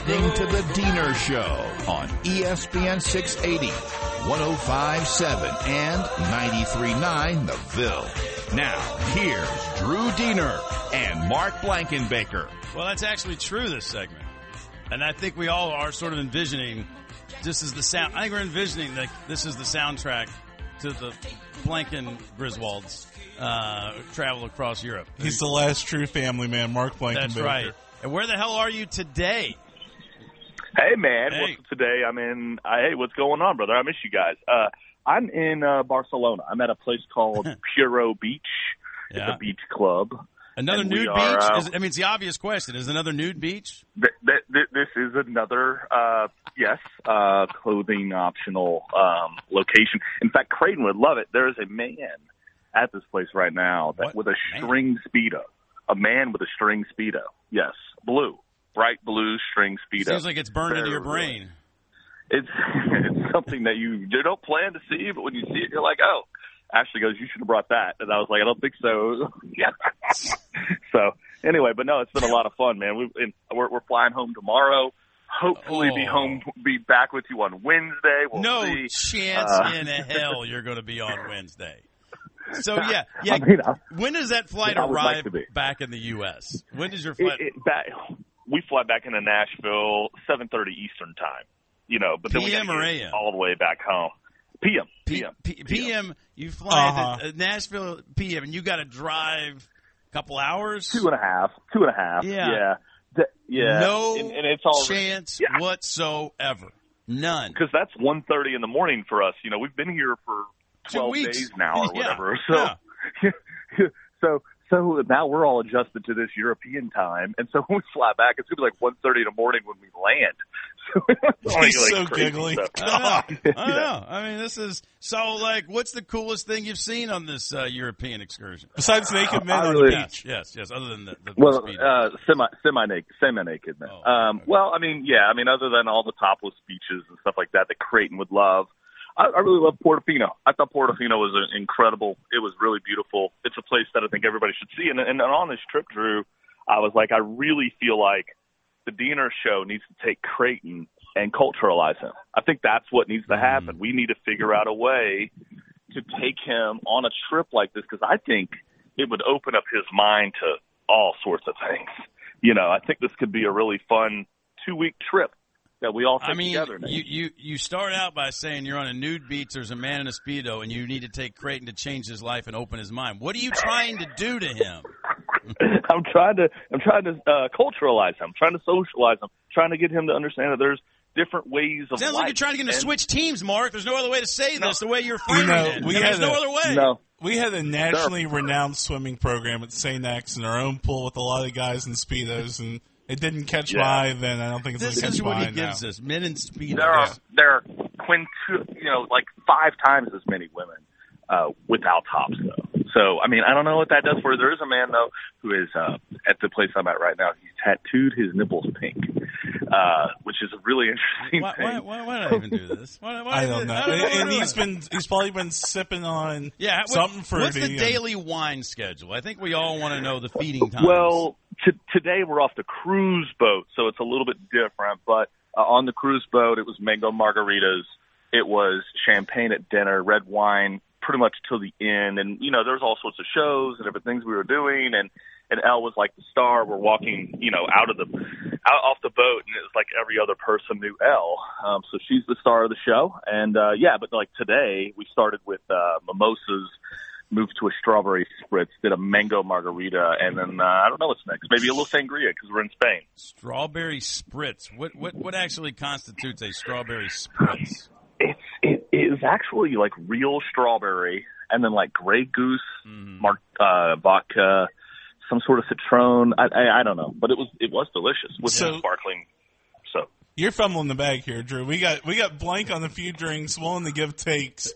Listening to the Diener Show on ESPN 680, 105.7, and 93.9 The Ville. Now, here's Drew Diener and Mark Blankenbaker. Well, that's actually true, this segment. And I think we all are sort of envisioning this is the sound. I think we're envisioning that this is the soundtrack to the Blanken Griswolds travel across Europe. He's the last true family man, Mark Blankenbaker. That's right. And where the hell are you today? Hey, man. Hey. What's today? Hey, what's going on, brother? I miss you guys. I'm in Barcelona. I'm at a place called Puro Beach. Yeah. It's a beach club. Another nude beach? It's the obvious question. Is another nude beach? This is another, clothing optional location. In fact, Creighton would love it. There is a man at this place right now with a string Speedo. A man with a string Speedo. Yes, blue. Bright blue string Speedo. Seems like it's burned into your brain. It's something that you don't plan to see, but when you see it, you're like, oh. Ashley goes, you should have brought that. And I was like, I don't think so. Yeah. So, anyway, but no, it's been a lot of fun, man. We're flying home tomorrow. Hopefully be back with you on Wednesday. We'll no see. Chance in hell you're going to be on Wednesday. So, yeah. I mean, when does that flight arrive back in the U.S.? When does your flight? We fly back into Nashville 7:30 Eastern time. But then PM we or AM? all the way back home. PM. PM. You fly to Nashville PM, and you got to drive a couple hours? 2.5. Yeah. Yeah. No and it's all chance whatsoever. None. Because that's 1:30 in the morning for us. We've been here for 12 days now or whatever. So now we're all adjusted to this European time, and so when we fly back, it's gonna be like 1:30 in the morning when we land. So he's so giggly. I know. I mean, this is so like. What's the coolest thing you've seen on this European excursion besides naked men on the beach? Yes. Other than the semi-naked men. Other than all the topless beaches and stuff like that Creighton would love. I really love Portofino. I thought Portofino was incredible. It was really beautiful. It's a place that I think everybody should see. And on this trip, Drew, I was like, I really feel like the Diener Show needs to take Creighton and culturalize him. I think that's what needs to happen. We need to figure out a way to take him on a trip like this because I think it would open up his mind to all sorts of things. I think this could be a really fun 2-week trip that we all take together. You start out by saying you're on a nude beach, there's a man in a Speedo, and you need to take Creighton to change his life and open his mind. What are you trying to do to him? I'm trying to culturalize him, trying to socialize him, trying to get him to understand that there's different ways of Sounds life. like you're trying to get him to switch teams, Mark. There's no other way to say this the way you're framing it. There's no other way. No. We had a nationally renowned swimming program at St. X in our own pool with a lot of guys in Speedos, and it didn't catch my eye then. I don't think it's going to catch my eye now. This is what he gives us, men in Speedos. There are like 5 times as many women without tops, though. So, I don't know what that does for you. There is a man, though, who is at the place I'm at right now. He's tattooed his nipples pink, which is a really interesting thing. Why did I even do this? I don't know. And he's probably been sipping on something fruity. What's the daily wine schedule? I think we all want to know the feeding times. Well, today we're off the cruise boat, so it's a little bit different. But on the cruise boat, it was mango margaritas. It was champagne at dinner, red wine pretty much till the end. And, there was all sorts of shows and different things we were doing. And Elle was like the star. We're walking, off the boat, and it was like every other person knew Elle. So she's the star of the show. And, but like today we started with mimosas, moved to a strawberry spritz, did a mango margarita, and then I don't know what's next. Maybe a little sangria because we're in Spain. Strawberry spritz. What actually constitutes a strawberry spritz? It is actually like real strawberry, and then like Grey Goose, vodka, some sort of citron. I don't know, but it was delicious with sparkling. So you're fumbling the bag here, Drew. We got Blank on a few drinks, willing to give takes.